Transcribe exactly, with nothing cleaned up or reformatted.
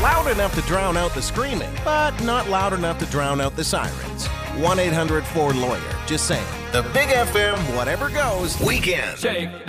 Loud enough to drown out the screaming, but not loud enough to drown out the sirens. one eight hundred Ford Lawyer. Just saying. The Big F M, whatever goes, weekend. Shake